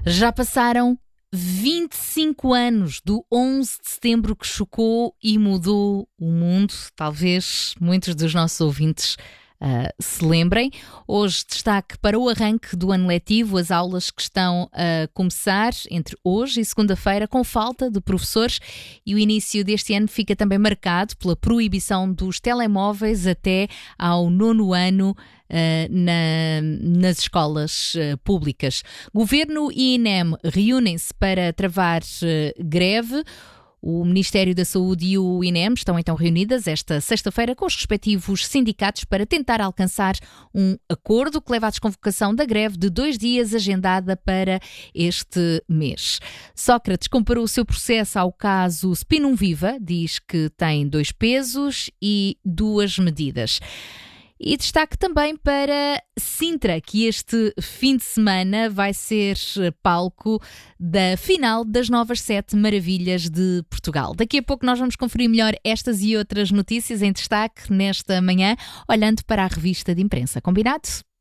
Já passaram 25 anos do 11 de setembro que chocou e mudou o mundo. Talvez muitos dos nossos ouvintes se lembrem. Hoje destaque para o arranque do ano letivo, as aulas que estão a começar entre hoje e segunda-feira com falta de professores, e o início deste ano fica também marcado pela proibição dos telemóveis até ao 9º ano nas escolas públicas. Governo e INEM reúnem-se para travar greve. O Ministério da Saúde e o INEM estão então reunidas esta sexta-feira com os respectivos sindicatos para tentar alcançar um acordo que leva à desconvocação da greve de 2 dias agendada para este mês. Sócrates comparou o seu processo ao caso Spinum Viva, diz que tem 2 pesos e 2 medidas. E destaque também para Sintra, que este fim de semana vai ser palco da final das Novas 7 Maravilhas de Portugal. Daqui a pouco nós vamos conferir melhor estas e outras notícias em destaque nesta manhã, olhando para a revista de imprensa. Combinado?